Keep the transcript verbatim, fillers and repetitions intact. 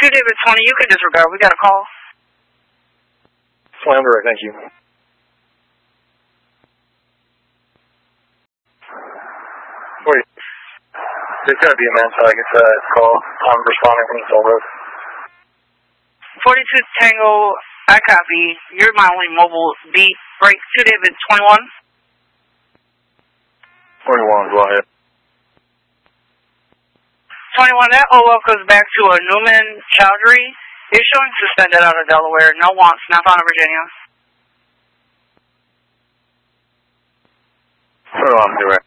two David twenty, you can disregard. We got a call. Slam direct, thank you. Wait. There's got to be a man so I get uh, call. I'm responding from the Soul Road. forty-two Tango, I copy. You're my only mobile beat. Break two David twenty-one. twenty-one, go ahead. twenty-one, that O F goes back to a Newman Chowdhury. Is showing suspended out of Delaware. No wants, not found in Virginia. Put on direct.